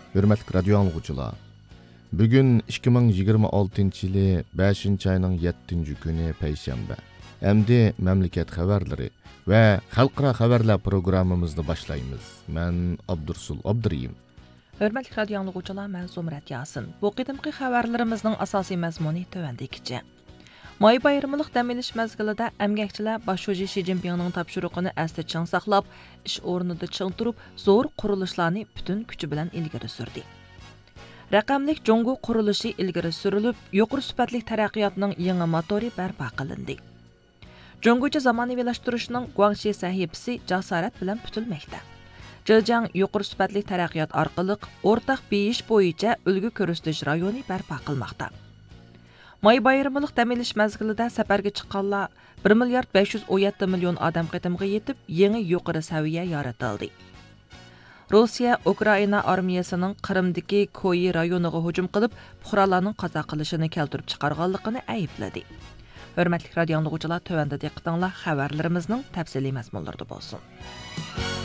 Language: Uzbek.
Hürmetli radyo anlıqçılar. Bugün 2026 yılı 5. ayının 7. günü Peyşembe. Emdi memleket haberleri ve halkara haberler programımızda başlayımız. Ben Abdursul Abduriyim. Hörmətli radio anlıqçılar, mən Zumrət Yasin. Bu qidimki xəbərlərimizin əsasi məzmunu tövəndikcə. May bayramlıq dəm ilish məzgilida əmgəkçilər Başşoji Xi Jinpingning tapşırığını əsli çiң saqlab, iş o'rnida çiң turib, zo'r qurilishlarni bütün kuchi bilan ilgari surdi. Raqamlik Jungo qurilishi ilgari surilib, yuqori sifatli taraqqiyotning yangi motori barpo qilindi. Jungocha zamonaviylashtiriishning Guangxi sahifasi jasorat bilan putilmoqda. Zhejiang yuqori sifatli taraqqiyot orqali o'rtaq beyish bo'yicha ulgu ko'rsatish rayoni barpo qilmoqda. May bayramlıq dəm ilish məzgilida safarga chiqqanlar 1 milliard 517 million odam qitimga yetib, yangi yuqori saviya yaratildi. Rossiya Ukraina armiyasining Qrimdagi Koyi rayoniga hujum qilib, fuqarolarning qazo qilishini keltirib chiqarganligini aybladi. Hörmətli radio dinləyicilər, tövəndə diqqətinizlər xəbərlərimizin təfsili məzmunlarında olsun.